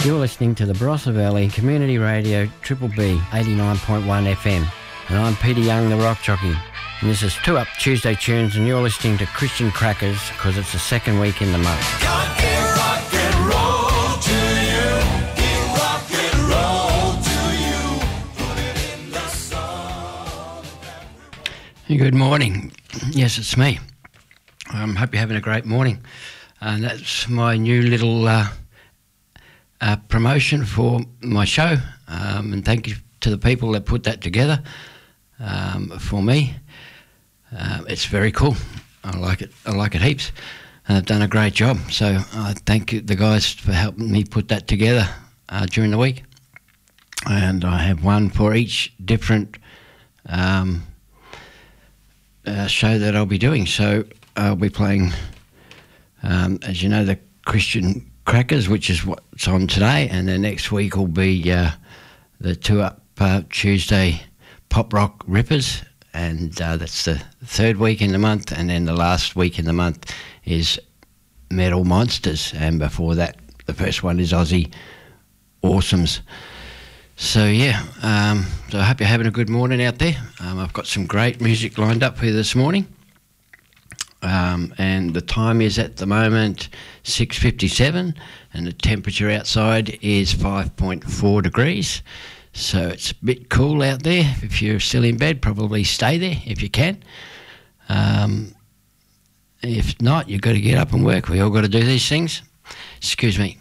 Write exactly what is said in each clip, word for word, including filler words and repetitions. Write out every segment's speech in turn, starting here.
You're listening to the Barossa Valley Community Radio Triple B eighty-nine point one F M, and I'm Peter Young, the Rock Jockey. And this is Two Up Tuesday Tunes, and you're listening to Christian Crackers because it's the second week in the month. God give rock and roll to you, give rock and roll to you, put it in the song. Good morning. Yes, it's me. I um, hope you're having a great morning. And that's my new little uh, uh, promotion for my show. Um, and thank you to the people that put that together um, for me. Uh, it's very cool. I like it. I like it heaps. And they've done a great job. So I thank you, the guys for helping me put that together uh, during the week. And I have one for each different um, uh, show that I'll be doing. So I'll be playing, um, as you know, the Christian Crackers, which is what's on today. And then next week will be uh, the Two Up uh, Tuesday Pop Rock Rippers. And uh, that's the third week in the month, and then the last week in the month is Metal Monsters, and before that, the first one is Aussie Awesomes. So yeah, um, so I hope you're having a good morning out there. Um, I've got some great music lined up for you this morning, um, and the time is at the moment six fifty-seven, and the temperature outside is five point four degrees. So it's a bit cool out there. If you're still in bed, probably stay there if you can. Um, if not, you've got to get up and work. We all got to do these things. Excuse me.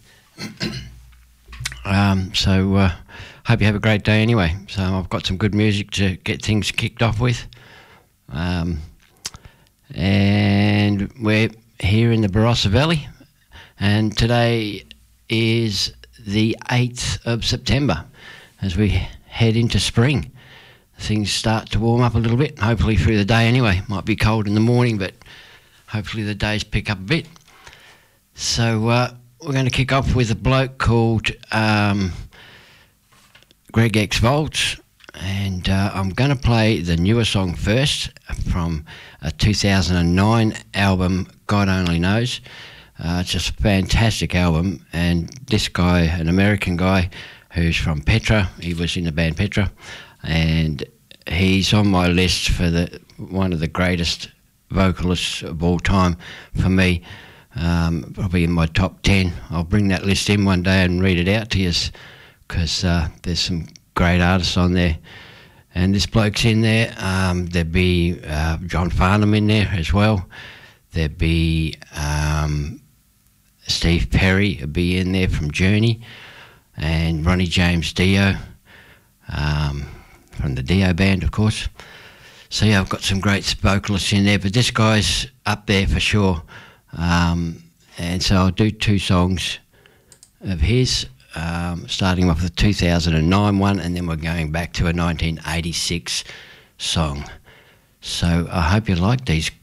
um, so uh, hope you have a great day anyway. So I've got some good music to get things kicked off with. Um, and we're here in the Barossa Valley. And today is the eighth of September. As we head into spring, things start to warm up a little bit, hopefully through the day anyway. Might be cold in the morning, but hopefully the days pick up a bit. So uh, we're going to kick off with a bloke called um, Greg X Volts, and uh, I'm going to play the newer song first from a two thousand nine album, God Only Knows. Uh, it's just a fantastic album, and this guy, an American guy, who's from Petra. He was in the band Petra, and he's on my list for the one of the greatest vocalists of all time for me, um, probably in my top ten. I'll bring that list in one day and read it out to you, because uh, there's some great artists on there. And this bloke's in there. Um, there'd be uh, John Farnham in there as well. There'd be um, Steve Perry would be in there from Journey, and Ronnie James Dio, um, from the Dio band, of course. So yeah, I've got some great vocalists in there, but this guy's up there for sure. Um, and so I'll do two songs of his, um, starting off with the two thousand nine one, and then we're going back to a nineteen eighty-six song. So I hope you like these